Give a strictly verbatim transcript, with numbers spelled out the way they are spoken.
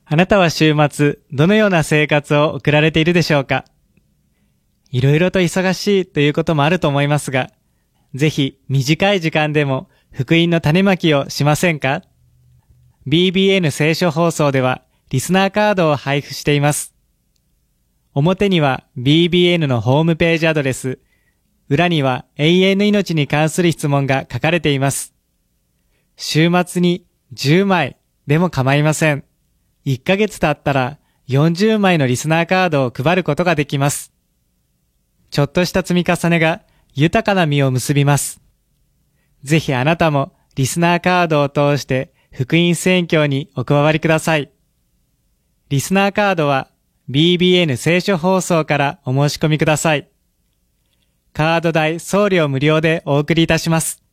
あなたは週末、どのような生活を送られているでしょうか？いろいろと忙しいということもあると思いますが、ぜひ短い時間でも福音の種まきをしませんか？ ビービーエヌ 聖書放送ではリスナーカードを配布しています。表には ビービーエヌ のホームページアドレス、裏には永遠の命に関する質問が書かれています。週末にじゅうまいでも構いません。いっかげつ経ったらよんじゅうまいのリスナーカードを配ることができます。ちょっとした積み重ねが豊かな実を結びます。ぜひあなたもリスナーカードを通して福音宣教にお加わりください。リスナーカードは ビービーエヌ 聖書放送からお申し込みください。カード代送料無料でお送りいたします。